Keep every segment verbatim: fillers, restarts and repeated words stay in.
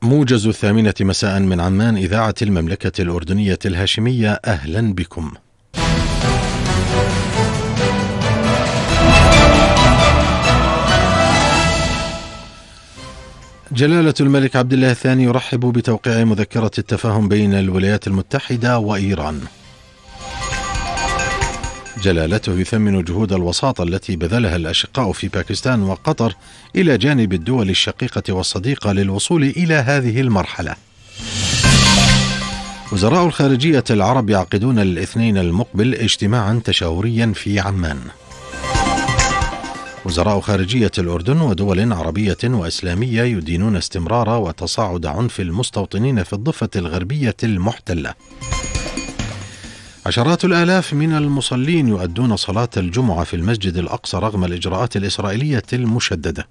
موجز الثامنة مساء من عمان، إذاعة المملكة الأردنية الهاشمية، أهلا بكم. جلالة الملك عبد الله الثاني يرحب بتوقيع مذكرة التفاهم بين الولايات المتحدة وإيران. جلالته يثمن جهود الوساطة التي بذلها الأشقاء في باكستان وقطر إلى جانب الدول الشقيقة والصديقة للوصول إلى هذه المرحلة. وزراء الخارجية العرب يعقدون الاثنين المقبل اجتماعا تشاوريا في عمان. وزراء خارجية الأردن ودول عربية وإسلامية يدينون استمرار وتصاعد عنف المستوطنين في الضفة الغربية المحتلة. عشرات الآلاف من المصلين يؤدون صلاة الجمعة في المسجد الأقصى رغم الإجراءات الإسرائيلية المشددة.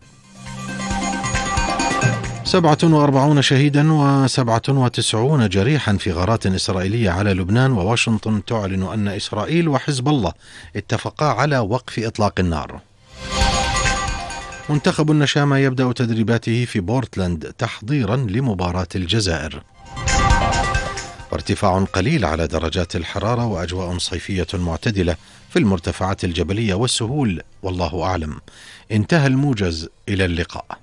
سبعة وأربعون شهيدا وسبعة وتسعون جريحا في غارات إسرائيلية على لبنان، وواشنطن تعلن أن إسرائيل وحزب الله اتفقا على وقف إطلاق النار. منتخب النشامة يبدأ تدريباته في بورتلاند تحضيرا لمباراة الجزائر. وارتفاع قليل على درجات الحرارة وأجواء صيفية معتدلة في المرتفعات الجبلية والسهول، والله أعلم. انتهى الموجز، إلى اللقاء.